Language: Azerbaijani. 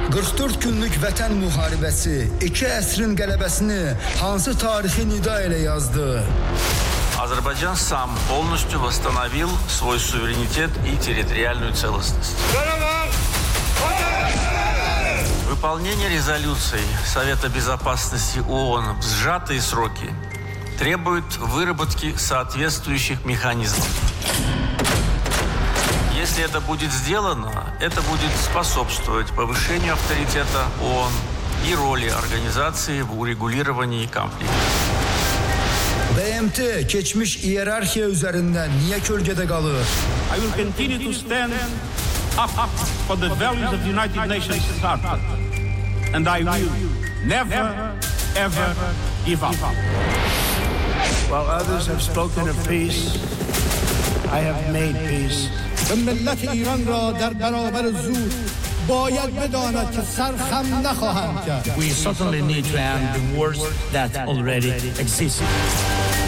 44 günlük vətən müharibəsi 2 əsrin qələbəsini hansı tarixi nida ilə yazdı? Азербайджан сам полностью восстановил свой суверенитет и территориальную целостность. Выполнение резолюций Совета Безопасности ООН в сжатые сроки требует выработки соответствующих механизмов. Если это будет сделано, это будет способствовать повышению авторитета ООН и роли организации в урегулировании конфликта. BMT keçmiş iyerarxiya üzərindən niyə kölgədə qalır? I will continue to stand up for the values of the United Nations Charter, and I will never, ever give up. While others have spoken of peace, I have made peace. ملت ایران را در برابر زور باید بداند که سرخم نخواهند کرد. We certainly need to end the wars that already exist.